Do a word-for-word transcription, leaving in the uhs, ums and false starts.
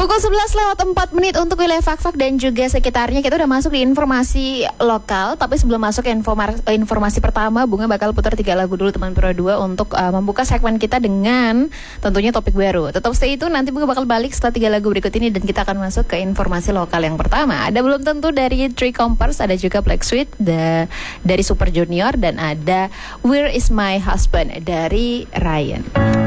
Pukul sebelas lewat empat menit untuk wilayah Fak-Fak dan juga sekitarnya. Kita udah masuk di informasi lokal. Tapi sebelum masuk ke informasi, informasi pertama, Bunga bakal putar tiga lagu dulu teman Pro dua untuk uh, membuka segmen kita dengan tentunya topik baru. Tetap stay itu, nanti Bunga bakal balik setelah tiga lagu berikut ini dan kita akan masuk ke informasi lokal yang pertama. Ada belum tentu dari Three Compass, ada juga Black Sweet da, dari Super Junior, dan ada Where Is My Husband dari Ryan.